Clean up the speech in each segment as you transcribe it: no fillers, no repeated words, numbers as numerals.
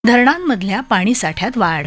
धरणांमधल्या पाणीसाठ्यात वाढ.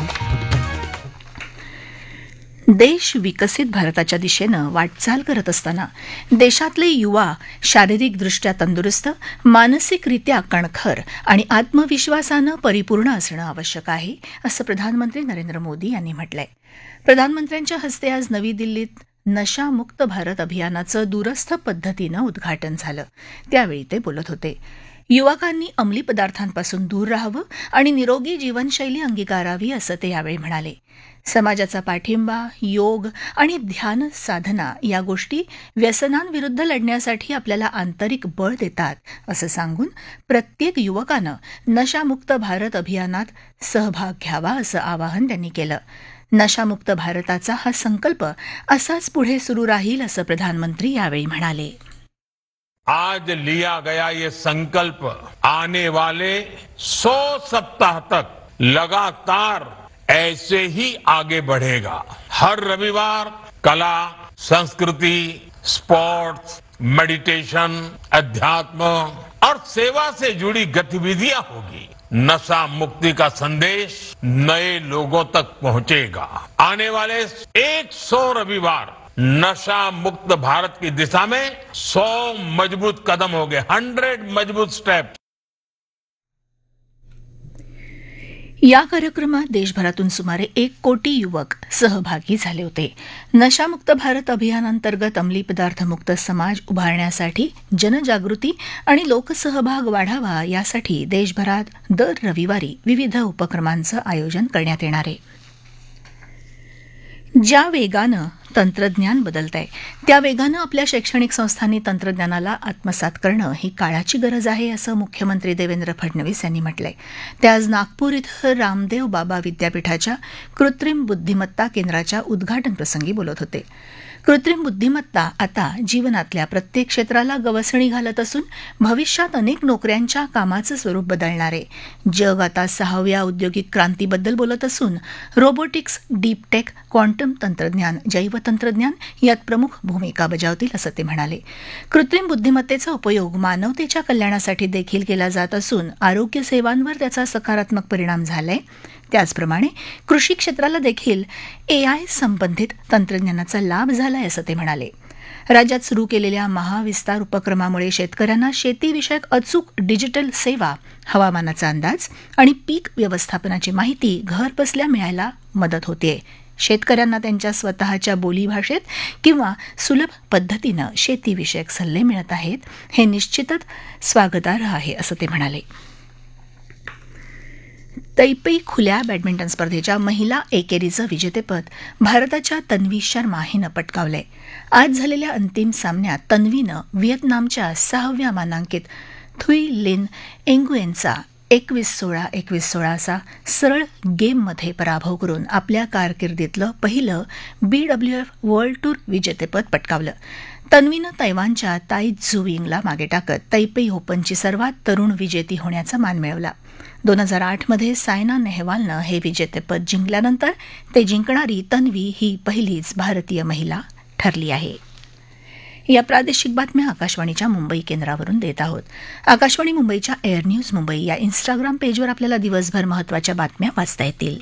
देश विकसित भारताच्या दिशेनं वाटचाल करत असताना देशातले युवा शारीरिकदृष्ट्या तंदुरुस्त, मानसिकरित्या कणखर आणि आत्मविश्वासानं परिपूर्ण असणं आवश्यक आहे, असं प्रधानमंत्री नरेंद्र मोदी यांनी म्हटलंय. प्रधानमंत्र्यांच्या हस्ते आज नवी दिल्लीत नशामुक्त भारत अभियानाचं दूरस्थ पद्धतीनं उद्घाटन झालं. त्यावेळी ते बोलत होते. युवकांनी अंमली पदार्थांपासून दूर राहावं आणि निरोगी जीवनशैली अंगीकारावी, असं ते यावेळी म्हणाले. समाजाचा पाठिंबा, योग आणि ध्यान साधना या गोष्टी व्यसनांविरुद्ध लढण्यासाठी आपल्याला आंतरिक बळ देतात, असं सांगून प्रत्येक युवकानं नशामुक्त भारत अभियानात सहभाग घ्यावा, असं आवाहन त्यांनी केलं. नशामुक्त भारताचा हा संकल्प असाच पुढे सुरू राहील, असं प्रधानमंत्री यावेळी म्हणाले. आज लिया गया ये संकल्प आने वाले 100 सप्ताह तक लगातार ऐसे ही आगे बढ़ेगा. हर रविवार कला, संस्कृति, स्पोर्ट्स, मेडिटेशन, अध्यात्म और सेवा से जुड़ी गतिविधियां होगी. नशा मुक्ति का संदेश नए लोगों तक पहुंचेगा. आने वाले 100 रविवार नशा मुक्त भारत की दिशा में 100 मजबूत कदम हो गए, 100 मजबूत स्टेप. या कार्यक्रमात देशभरातून सुमारे 1 कोटी युवक सहभागी झाले होते. नशामुक्त भारत अभियानांतर्गत अंमली पदार्थमुक्त समाज उभारण्यासाठी जनजागृती आणि लोकसहभाग वाढावा, यासाठी देशभरात दर रविवारी विविध उपक्रमांचं आयोजन करण्यात येणार आहे. ज्या वेगानं तंत्रज्ञान बदलतंय त्या वेगानं आपल्या शैक्षणिक संस्थांनी तंत्रज्ञानाला आत्मसात करणं ही काळाची गरज आहे, असं मुख्यमंत्री देवेंद्र फडणवीस यांनी म्हटलंय. ते आज नागपूर इथं रामदेव बाबा विद्यापीठाच्या कृत्रिम बुद्धिमत्ता केंद्राच्या उद्घाटन प्रसंगी बोलत होते. कृत्रिम बुद्धिमत्ता आता जीवनातल्या प्रत्येक क्षेत्राला गवसणी घालत असून भविष्यात अनेक नोकऱ्यांच्या कामाचं स्वरूप बदलणार आहे. जग आता 6व्या औद्योगिक क्रांतीबद्दल बोलत असून रोबोटिक्स, डीप टेक, क्वांटम तंत्रज्ञान, जैवतंत्रज्ञान यात प्रमुख भूमिका बजावतील, असं ते म्हणाले. कृत्रिम बुद्धिमत्तेचा उपयोग मानवतेच्या कल्याणासाठी देखील केला जात असून आरोग्य सेवांवर त्याचा सकारात्मक परिणाम झालाय. त्याचप्रमाणे कृषी क्षेत्राला देखील एआय संबंधित तंत्रज्ञानाचा लाभ झालाय, असं ते म्हणाले. राज्यात सुरू केलेल्या महाविस्तार उपक्रमामुळे शेतकऱ्यांना शेतीविषयक अचूक डिजिटल सेवा, हवामानाचा अंदाज आणि पीक व्यवस्थापनाची माहिती घरबसल्या मिळायला मदत होतेय. शेतकऱ्यांना त्यांच्या स्वतःच्या बोलीभाषेत किंवा सुलभ पद्धतीनं शेतीविषयक सल्ले मिळत आहेत. हे निश्चितच स्वागतार्ह आहे, असं ते म्हणाले. तैपेई खुल्या बॅडमिंटन स्पर्धेच्या महिला एकेरीचं विजेतेपद भारताच्या तन्वी शर्मा हिनं पटकावलंय. आज झालेल्या अंतिम सामन्यात तन्वीनं व्हिएतनामच्या 6व्या मानांकित थुई लिन एंगुएनचा 21-16, 21-16 असा सरळ गेममध्ये पराभव करून आपल्या कारकिर्दीतलं पहिलं BWF वर्ल्ड टूर विजेतेपद पटकावलं. तन्वीनं तैवानच्या ताई झुविंगला मागे टाकत तैपेई ओपनची सर्वात तरुण विजेती होण्याचा मान मिळवला. 2008 मध्ये सायना नेहवालनं हे विजेतेपद जिंकल्यानंतर ते जिंकणारी तन्वी ही पहिलीच भारतीय महिला ठरली आहे. या प्रादेशिक बातम्या आकाशवाणीच्या मुंबई केंद्रावरून देत आहोत. आकाशवाणी मुंबईच्या एअर न्यूज मुंबई या इन्स्टाग्राम पेजवर आपल्याला दिवसभर महत्त्वाच्या बातम्या वाचता येतील.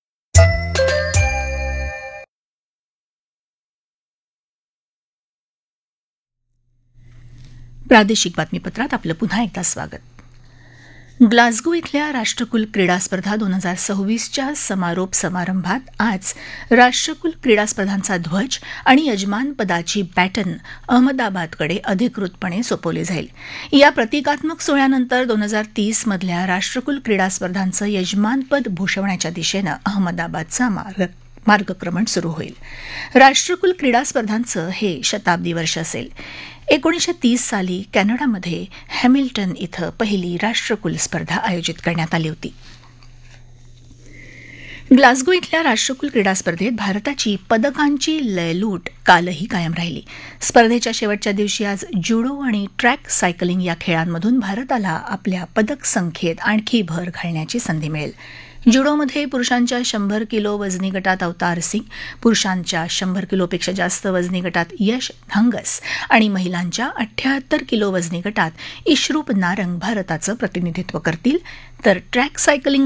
प्रादेशिक बातमीपत्रात आपलं पुन्हा एकदा स्वागत. ग्लासगो इथल्या राष्ट्रकुल क्रीडा स्पर्धा 2026च्या समारोप समारंभात आज राष्ट्रकुल क्रीडा स्पर्धांचा ध्वज आणि यजमानपदाची बॅटन अहमदाबादकडे अधिकृतपणे सोपवली जाईल. या प्रतिकात्मक सोहळ्यानंतर 2030 मधल्या राष्ट्रकुल क्रीडा स्पर्धांचं यजमानपद भूषवण्याच्या दिशेनं अहमदाबादचा मार्गक्रमण सुरू होईल. राष्ट्रकुल क्रीडा स्पर्धांचं हे शताब्दी वर्ष असेल. 1930 साली कॅनडामध्ये हॅमिल्टन इथं पहिली राष्ट्रकुल स्पर्धा आयोजित करण्यात आली होती. ग्लासगो इथल्या राष्ट्रकुल क्रीडा स्पर्धेत भारताची पदकांची लयलूट कालही कायम राहिली. स्पर्धेच्या शेवटच्या दिवशी आज जुडो आणि ट्रॅक सायकलिंग या खेळांमधून भारताला आपल्या पदक संख्येत आणखी भर घालण्याची संधी मिळेल. जुडोमध्ये पुरुषांच्या 100 किलो वजनी गटात अवतार सिंग, पुरुषांच्या 100 किलोपेक्षा जास्त वजनी गटात यश धंगस आणि महिलांच्या 78 किलो वजनी गटात इशरूप नारंग भारताचं प्रतिनिधित्व करतील. तर ट्रॅक सायकलिंग